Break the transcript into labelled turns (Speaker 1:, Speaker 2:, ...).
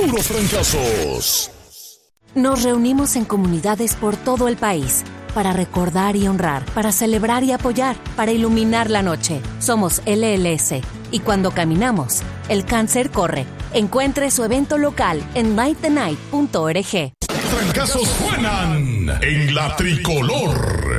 Speaker 1: puros trancazos.
Speaker 2: Nos reunimos en comunidades por todo el país para recordar y honrar, para celebrar y apoyar, para iluminar la noche. Somos LLS y cuando caminamos, el cáncer corre. Encuentre su evento local en lightthenight.org.
Speaker 1: Trancazos suenan en la tricolor.